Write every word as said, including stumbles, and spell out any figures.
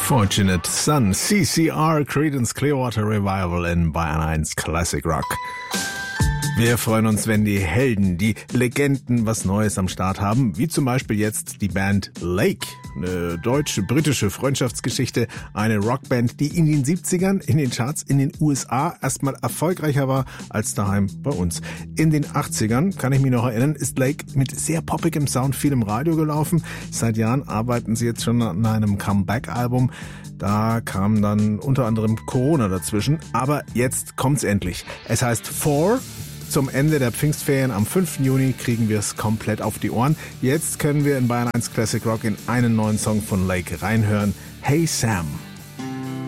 Fortunate Son, C C R, Creedence Clearwater Revival in Bayern eins Classic Rock. Wir freuen uns, wenn die Helden, die Legenden was Neues am Start haben, wie zum Beispiel jetzt die Band Lake, eine deutsche-britische Freundschaftsgeschichte, eine Rockband, die in den siebzigern in den Charts in den U S A erstmal erfolgreicher war als daheim bei uns. In den achtzigern, kann ich mich noch erinnern, ist Lake mit sehr poppigem Sound viel im Radio gelaufen. Seit Jahren arbeiten sie jetzt schon an einem Comeback-Album. Da kam dann unter anderem Corona dazwischen, aber jetzt kommt's endlich. Es heißt Four. Zum Ende der Pfingstferien am fünften Juni kriegen wir es komplett auf die Ohren. Jetzt können wir in Bayern eins Classic Rock in einen neuen Song von Lake reinhören. Hey Sam.